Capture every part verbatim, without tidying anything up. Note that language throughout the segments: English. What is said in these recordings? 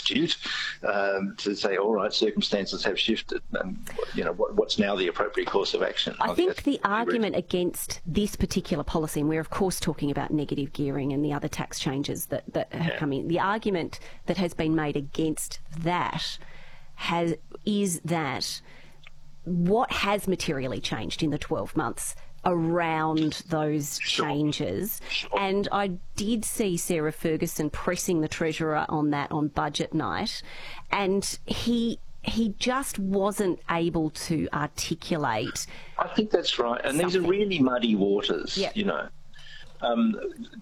astute um, to say, all right, circumstances have shifted, and you know what, what's now the appropriate course of action. I, I think the argument against this particular policy, and we're of course talking about negative gearing and the other tax changes that, that have yeah. come in, the argument that has been made against that has is that what has materially changed in the twelve months around those changes. Sure. Sure. And I did see Sarah Ferguson pressing the Treasurer on that on budget night, and he he just wasn't able to articulate. I think that's right. And something. These are really muddy waters, yep. you know. Um,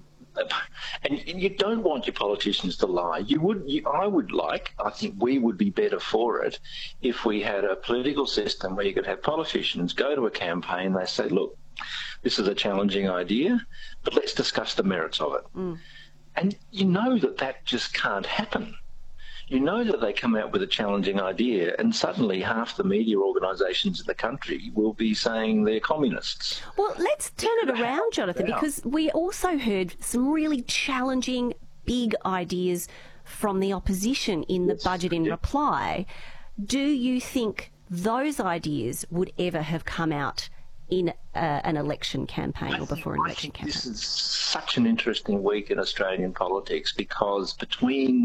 and you don't want your politicians to lie. You would, you, I would like, I think we would be better for it if we had a political system where you could have politicians go to a campaign, they say, look, this is a challenging idea, but let's discuss the merits of it. Mm. And you know that that just can't happen. You know that they come out with a challenging idea and suddenly half the media organisations in the country will be saying they're communists. Well, let's turn it around, Jonathan, because we also heard some really challenging, big ideas from the opposition in the budget in reply. Do you think those ideas would ever have come out in uh, an election campaign or before an election campaign? This is such an interesting week in Australian politics, because between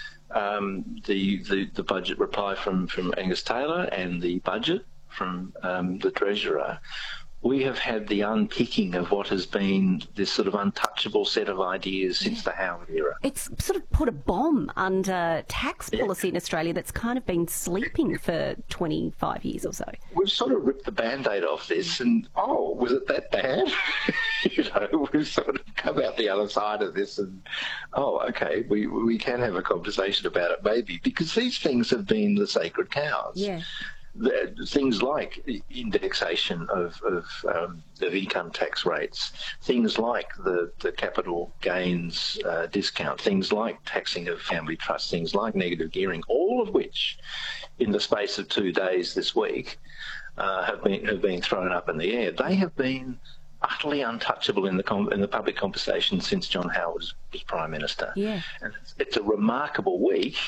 um, the, the the budget reply from, from Angus Taylor and the budget from um, the Treasurer, we have had the unpicking of what has been this sort of untouchable set of ideas since the Howard era. It's sort of put a bomb under tax policy yeah. in Australia that's kind of been sleeping for twenty-five years or so. We've sort of ripped the Band-Aid off this and, oh, was it that bad? you know, we've sort of come out the other side of this and, oh, okay, we, we can have a conversation about it maybe, because these things have been the sacred cows. Yeah. The, things like indexation of, of, um, of income tax rates, things like the, the capital gains uh, discount, things like taxing of family trusts, things like negative gearing, all of which in the space of two days this week uh, have been have been thrown up in the air. They have been utterly untouchable in the com- in the public conversation since John Howard was, was Prime Minister. Yeah. And it's, it's a remarkable week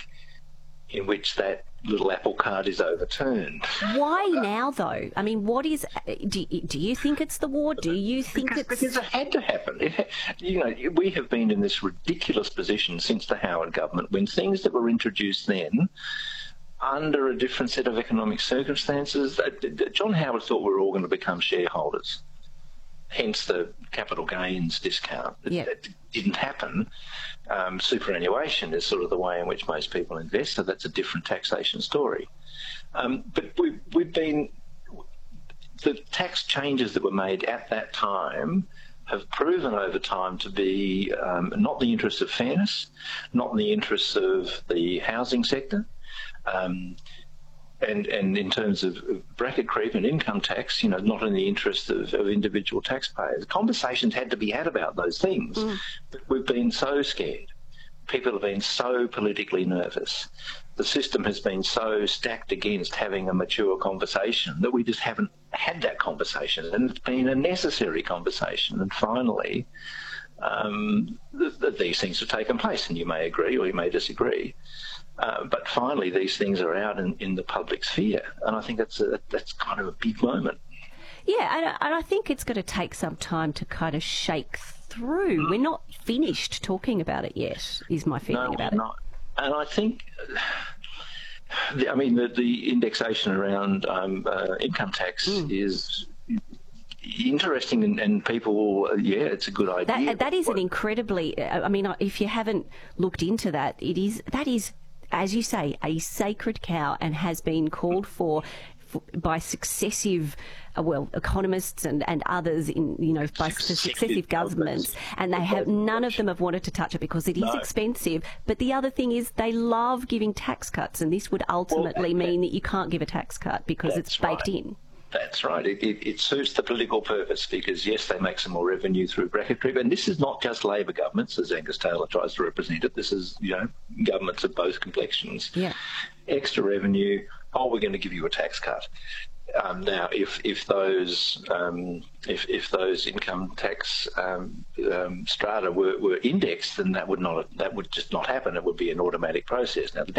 in which that little apple cart is overturned. Why now, though? I mean, what is... Do, do you think it's the war? Do you think because, it's... Because it had to happen. It, you know, we have been in this ridiculous position since the Howard government, when things that were introduced then, under a different set of economic circumstances, John Howard thought we were all going to become shareholders. Hence the capital gains discount. Yeah. That didn't happen. Um, superannuation is sort of the way in which most people invest, so that's a different taxation story. Um, but we, we've been... The tax changes that were made at that time have proven over time to be um, not the interests of fairness, not in the interests of the housing sector, um, And, and in terms of bracket creep and income tax, you know, not in the interest of, of individual taxpayers. Conversations had to be had about those things, mm. but we've been so scared. People have been so politically nervous. The system has been so stacked against having a mature conversation that we just haven't had that conversation, and it's been a necessary conversation. And finally, um, th- th- these things have taken place, and you may agree or you may disagree. Uh, but finally, these things are out in, in the public sphere, and I think that's a, that's kind of a big moment. Yeah, and, and I think it's going to take some time to kind of shake through. Mm. We're not finished talking about it yet, is my feeling no, about we're it. Not. And I think, I mean, the, the indexation around um, uh, income tax mm. is interesting, and, and people, yeah, it's a good idea. That, that is an incredibly, I mean, if you haven't looked into that, it is that is. as you say, a sacred cow, and has been called for, for by successive, uh, well, economists and, and others in, you know, by successive, successive governments, and they have none of them have wanted to touch it because it is no. expensive. But the other thing is they love giving tax cuts, and this would ultimately well, that, mean that you can't give a tax cut because it's baked right. in. That's right. It, it, it suits the political purpose because, yes, they make some more revenue through bracket creep. And this is not just Labor governments, as Angus Taylor tries to represent it. This is, you know, governments of both complexions. Yeah. Extra revenue. Oh, we're going to give you a tax cut. Um, now, if if those um, if if those income tax um, um, strata were, were indexed, then that would not that would just not happen. It would be an automatic process. Now, the